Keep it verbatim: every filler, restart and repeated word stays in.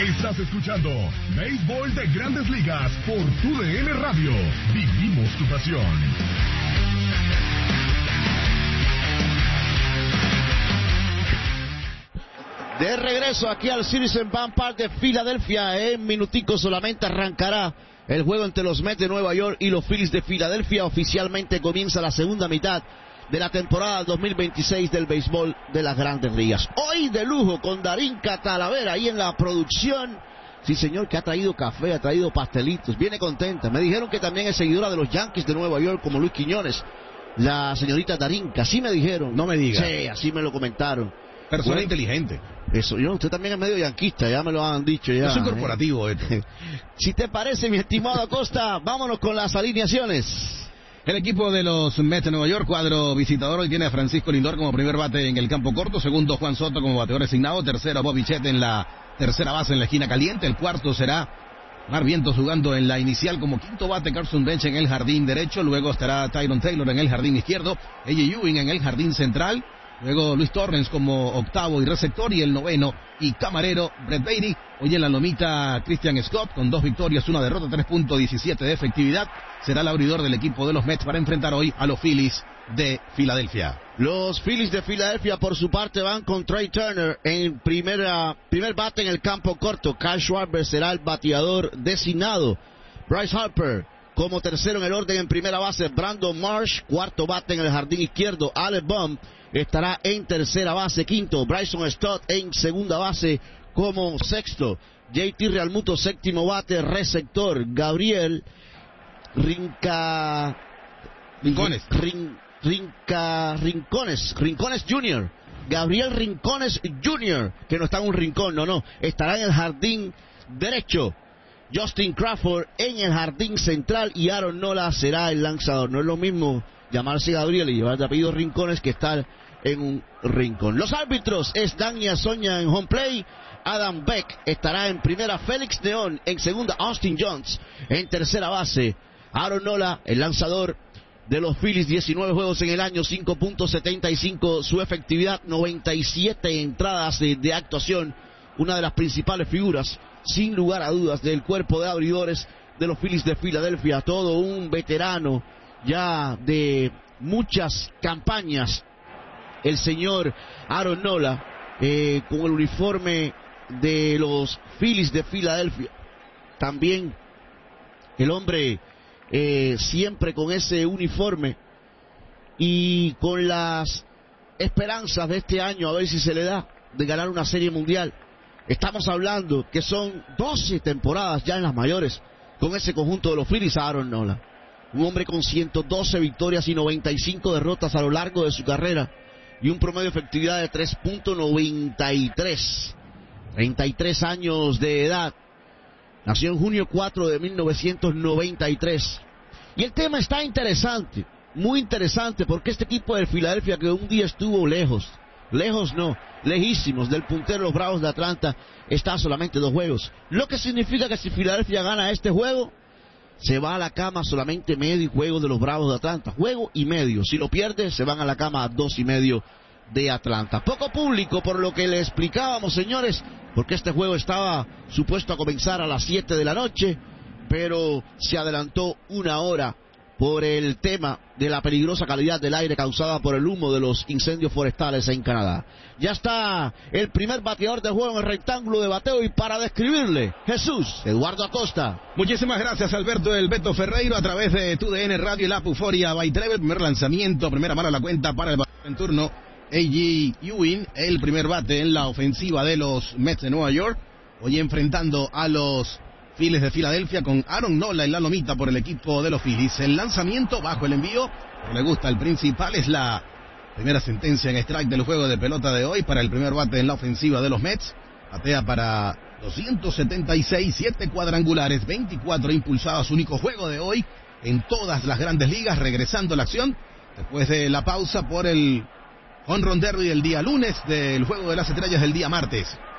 Estás escuchando Béisbol de Grandes Ligas por Tu D N Radio. Vivimos tu pasión. De regreso aquí al Citizens Bank Park de Filadelfia. En minuticos solamente arrancará el juego entre los Mets de Nueva York y los Phillies de Filadelfia. Oficialmente comienza la segunda mitad de la temporada dos mil veintiséis del béisbol de las Grandes Ligas. Hoy de lujo con Darinka Talavera ahí en la producción. Sí, señor, que ha traído café, ha traído pastelitos. Viene contenta. Me dijeron que también es seguidora de los Yankees de Nueva York, como Luis Quiñones. La señorita Darinka, así me dijeron. No me diga. Sí, así me lo comentaron. Persona Bueno, inteligente. Eso, yo, usted también es medio yanquista, ya me lo han dicho ya. Es un corporativo, ¿eh? esto. Si te parece, mi estimado Acosta, vámonos con las alineaciones. El equipo de los Mets de Nueva York, cuadro visitador, hoy tiene a Francisco Lindor como primer bate en el campo corto, segundo Juan Soto como bateador designado, tercero Bobby Chet en la tercera base en la esquina caliente, el cuarto será Mar Vientos jugando en la inicial como quinto bate, Carson Bench en el jardín derecho, luego estará Tyron Taylor en el jardín izquierdo, A J Ewing en el jardín central, luego Luis Torrens como octavo y receptor, y el noveno y camarero Brett Baty. Hoy en la lomita Christian Scott con dos victorias, una derrota, tres punto diecisiete de efectividad. Será el abridor del equipo de los Mets para enfrentar hoy a los Phillies de Filadelfia. Los Phillies de Filadelfia por su parte van con Trey Turner en primera, primer bate en el campo corto. Kyle Schwarber será el bateador designado. Bryce Harper como tercero en el orden en primera base. Brandon Marsh, cuarto bate en el jardín izquierdo. Alec Bohm estará en tercera base. Quinto, Bryson Stott en segunda base como sexto. J T Realmuto, séptimo bate, receptor. Gabriel Rinca... Rincones. Rin, Rinca... Rincones. Rincones junior Gabriel Rincones junior que no está en un rincón, no, no. Estará en el jardín derecho. Justin Crawford en el jardín central y Aaron Nola será el lanzador. No es lo mismo llamarse Gabriel y llevar de apellido Rincones que estar en un rincón. Los árbitros es Dani Azoña en home play, Adam Beck estará en primera, Félix Neón en segunda, Austin Jones en tercera base. Aaron Nola, el lanzador de los Phillies, diecinueve juegos en el año, cinco punto setenta y cinco su efectividad, noventa y siete entradas de, de actuación, una de las principales figuras, sin lugar a dudas, del cuerpo de abridores de los Phillies de Filadelfia. Todo un veterano ya de muchas campañas, el señor Aaron Nola, eh, con el uniforme de los Phillies de Filadelfia. También el hombre eh, siempre con ese uniforme y con las esperanzas de este año, a ver si se le da, de ganar una serie mundial. Estamos hablando que son doce temporadas ya en las mayores con ese conjunto de los Phillies. Aaron Nola, un hombre con ciento doce victorias y noventa y cinco derrotas a lo largo de su carrera y un promedio de efectividad de tres punto noventa y tres. treinta y tres años de edad. Nació en junio cuatro de mil novecientos noventa y tres. Y el tema está interesante, muy interesante, porque este equipo de Filadelfia, que un día estuvo lejos, lejos no, lejísimos del puntero de los Bravos de Atlanta, está a solamente dos juegos. Lo que significa que si Filadelfia gana este juego, se va a la cama solamente medio juego de los Bravos de Atlanta. Juego y medio. Si lo pierde, se van a la cama a dos y medio de Atlanta. Poco público, por lo que le explicábamos, señores, porque este juego estaba supuesto a comenzar a las siete de la noche, pero se adelantó una hora por el tema de la peligrosa calidad del aire causada por el humo de los incendios forestales en Canadá. Ya está el primer bateador del juego en el rectángulo de bateo, y para describirle, Jesús Eduardo Acosta. Muchísimas gracias, Alberto El Beto Ferreiro, a través de Tu D N Radio y la Euforia by Trevor. Primer lanzamiento, primera mano a la cuenta para el bateador en turno, A J Ewing, el primer bate en la ofensiva de los Mets de Nueva York, hoy enfrentando a los Phillies de Filadelfia con Aaron Nola en la lomita por el equipo de los Phillies. El lanzamiento bajo el envío, que le gusta al principal, es la primera sentencia en strike del juego de pelota de hoy para el primer bate en la ofensiva de los Mets. Batea para doscientos setenta y seis, siete cuadrangulares, veinticuatro impulsadas, único juego de hoy en todas las grandes ligas, regresando a la acción después de la pausa por el home run derby del día lunes, del juego de las estrellas del día martes.